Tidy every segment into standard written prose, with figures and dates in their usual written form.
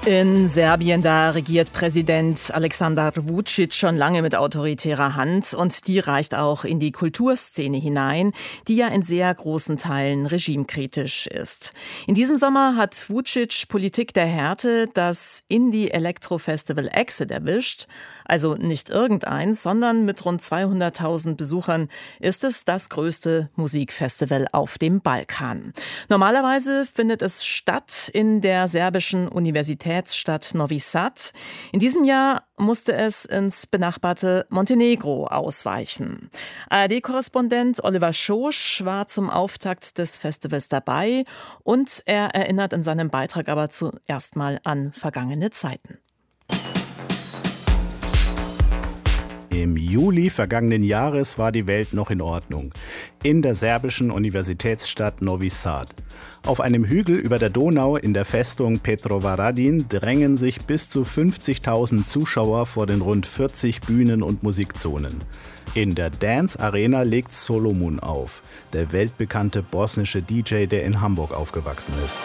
In Serbien, da regiert Präsident Aleksandar Vučić schon lange mit autoritärer Hand und die reicht auch in die Kulturszene hinein, die ja in sehr großen Teilen regimekritisch ist. In diesem Sommer hat Vučić Politik der Härte das Indie-Elektro-Festival Exit erwischt. Also nicht irgendeins, sondern mit rund 200.000 Besuchern ist es das größte Musikfestival auf dem Balkan. Normalerweise findet es statt in der serbischen Universitätsstadt Novi Sad. In diesem Jahr musste es ins benachbarte Montenegro ausweichen. ARD-Korrespondent Oliver Schosch war zum Auftakt des Festivals dabei und er erinnert in seinem Beitrag aber zuerst mal an vergangene Zeiten. Im Juli vergangenen Jahres war die Welt noch in Ordnung. In der serbischen Universitätsstadt Novi Sad. Auf einem Hügel über der Donau in der Festung Petrovaradin drängen sich bis zu 50.000 Zuschauer vor den rund 40 Bühnen und Musikzonen. In der Dance Arena legt Solomon auf, der weltbekannte bosnische DJ, der in Hamburg aufgewachsen ist.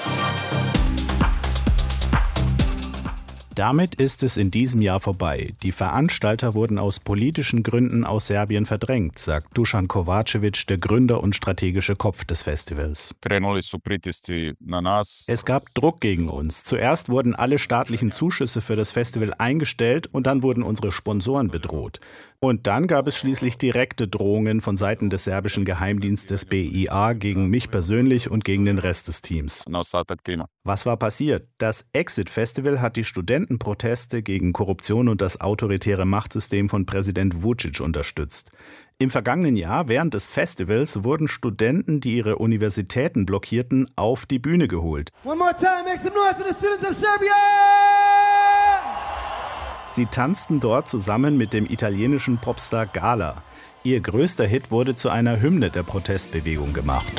Damit ist es in diesem Jahr vorbei. Die Veranstalter wurden aus politischen Gründen aus Serbien verdrängt, sagt Dušan Kovačević, der Gründer und strategische Kopf des Festivals. Es gab Druck gegen uns. Zuerst wurden alle staatlichen Zuschüsse für das Festival eingestellt und dann wurden unsere Sponsoren bedroht. Und dann gab es schließlich direkte Drohungen von Seiten des serbischen Geheimdienstes BIA gegen mich persönlich und gegen den Rest des Teams. Was war passiert? Das Exit-Festival hat die Studentenproteste gegen Korruption und das autoritäre Machtsystem von Präsident Vučić unterstützt. Im vergangenen Jahr, während des Festivals, wurden Studenten, die ihre Universitäten blockierten, auf die Bühne geholt. One more time, make some noise for the students of Serbia! Sie tanzten dort zusammen mit dem italienischen Popstar Gala. Ihr größter Hit wurde zu einer Hymne der Protestbewegung gemacht.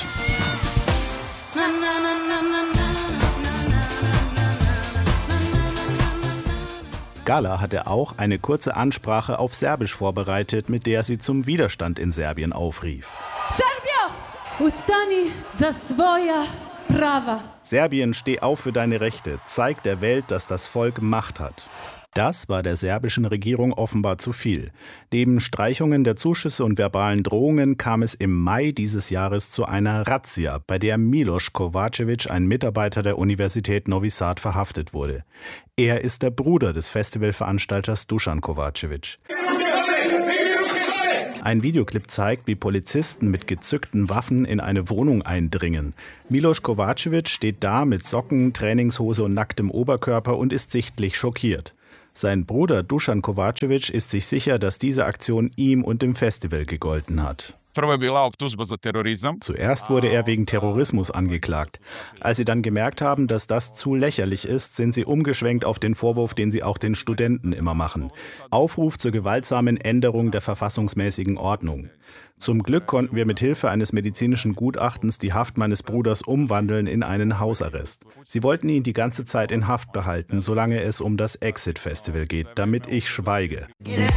Gala hatte auch eine kurze Ansprache auf Serbisch vorbereitet, mit der sie zum Widerstand in Serbien aufrief. Serbia! Ustani za svoja prava. Serbien, steh auf für deine Rechte. Zeig der Welt, dass das Volk Macht hat. Das war der serbischen Regierung offenbar zu viel. Neben Streichungen der Zuschüsse und verbalen Drohungen kam es im Mai dieses Jahres zu einer Razzia, bei der Miloš Kovačević, ein Mitarbeiter der Universität Novi Sad, verhaftet wurde. Er ist der Bruder des Festivalveranstalters Dušan Kovačević. Ein Videoclip zeigt, wie Polizisten mit gezückten Waffen in eine Wohnung eindringen. Miloš Kovačević steht da mit Socken, Trainingshose und nacktem Oberkörper und ist sichtlich schockiert. Sein Bruder Dušan Kovačević ist sich sicher, dass diese Aktion ihm und dem Festival gegolten hat. Zuerst wurde er wegen Terrorismus angeklagt. Als sie dann gemerkt haben, dass das zu lächerlich ist, sind sie umgeschwenkt auf den Vorwurf, den sie auch den Studenten immer machen. Aufruf zur gewaltsamen Änderung der verfassungsmäßigen Ordnung. Zum Glück konnten wir mit Hilfe eines medizinischen Gutachtens die Haft meines Bruders umwandeln in einen Hausarrest. Sie wollten ihn die ganze Zeit in Haft behalten, solange es um das Exit-Festival geht, damit ich schweige.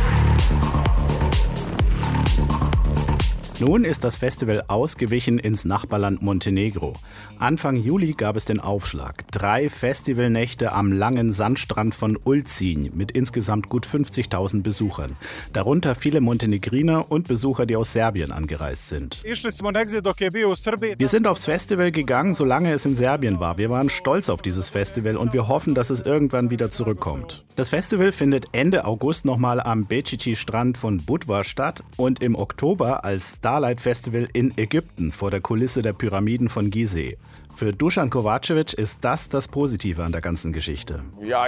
Nun ist das Festival ausgewichen ins Nachbarland Montenegro. Anfang Juli gab es den Aufschlag. 3 Festivalnächte am langen Sandstrand von Ulcinj mit insgesamt gut 50.000 Besuchern. Darunter viele Montenegriner und Besucher, die aus Serbien angereist sind. Wir sind aufs Festival gegangen, solange es in Serbien war. Wir waren stolz auf dieses Festival und wir hoffen, dass es irgendwann wieder zurückkommt. Das Festival findet Ende August nochmal am Bečići-Strand von Budva statt und im Oktober als Starlight Festival in Ägypten vor der Kulisse der Pyramiden von Gizeh. Für Dušan Kovačević ist das Positive an der ganzen Geschichte.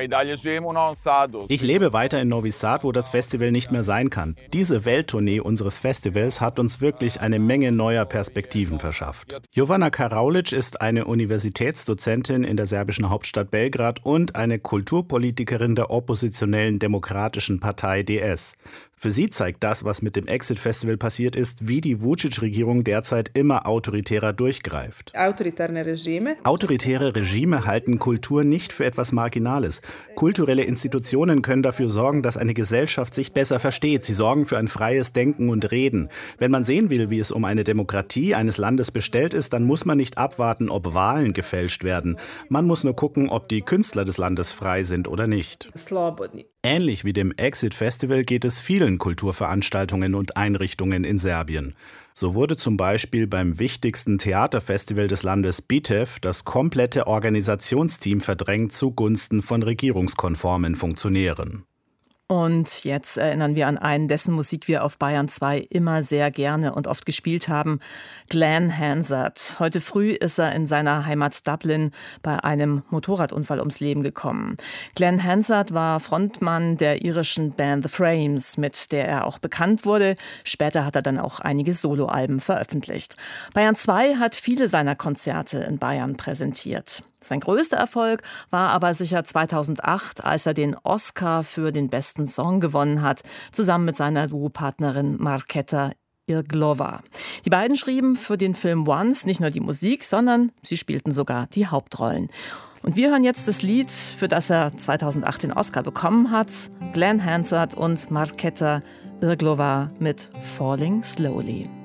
Ich lebe weiter in Novi Sad, wo das Festival nicht mehr sein kann. Diese Welttournee unseres Festivals hat uns wirklich eine Menge neuer Perspektiven verschafft. Jovana Karaulic ist eine Universitätsdozentin in der serbischen Hauptstadt Belgrad und eine Kulturpolitikerin der oppositionellen Demokratischen Partei DS. Für sie zeigt das, was mit dem Exit-Festival passiert ist, wie die Vučić-Regierung derzeit immer autoritärer durchgreift. Autoritäre Regime halten Kultur nicht für etwas Marginales. Kulturelle Institutionen können dafür sorgen, dass eine Gesellschaft sich besser versteht. Sie sorgen für ein freies Denken und Reden. Wenn man sehen will, wie es um eine Demokratie eines Landes bestellt ist, dann muss man nicht abwarten, ob Wahlen gefälscht werden. Man muss nur gucken, ob die Künstler des Landes frei sind oder nicht. Ähnlich wie dem Exit Festival geht es vielen Kulturveranstaltungen und Einrichtungen in Serbien. So wurde zum Beispiel beim wichtigsten Theaterfestival des Landes Bitev das komplette Organisationsteam verdrängt zugunsten von regierungskonformen Funktionären. Und jetzt erinnern wir an einen, dessen Musik wir auf Bayern 2 immer sehr gerne und oft gespielt haben, Glen Hansard. Heute früh ist er in seiner Heimat Dublin bei einem Motorradunfall ums Leben gekommen. Glen Hansard war Frontmann der irischen Band The Frames, mit der er auch bekannt wurde. Später hat er dann auch einige Soloalben veröffentlicht. Bayern 2 hat viele seiner Konzerte in Bayern präsentiert. Sein größter Erfolg war aber sicher 2008, als er den Oscar für den besten Song gewonnen hat, zusammen mit seiner Duopartnerin Markéta Irglova. Die beiden schrieben für den Film Once nicht nur die Musik, sondern sie spielten sogar die Hauptrollen. Und wir hören jetzt das Lied, für das er 2008 den Oscar bekommen hat, Glen Hansard und Markéta Irglova mit Falling Slowly.